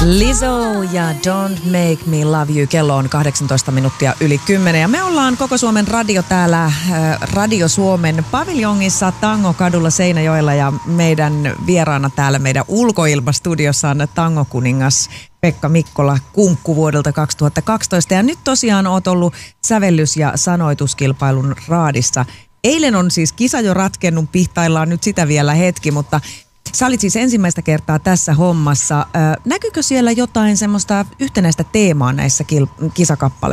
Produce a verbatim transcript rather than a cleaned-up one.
Lizzo ja Don't Make Me Love You. Kello on kahdeksantoista minuuttia yli kymmenen. Ja me ollaan Koko Suomen radio täällä äh, Radio Suomen paviljongissa Tangokadulla Seinäjoella. Ja meidän vieraana täällä meidän ulkoilmastudiossa on tangokuningas Pekka Mikkola Kunkku vuodelta kaksituhattakaksitoista. Ja nyt tosiaan oot ollut sävellys- ja sanoituskilpailun raadissa. Eilen on siis kisa jo ratkennut, pihtaillaan nyt sitä vielä hetki, mutta sä olit siis ensimmäistä kertaa tässä hommassa. Ö, näkyykö siellä jotain semmoista yhtenäistä teemaa näissä kil- kisakappaleissa?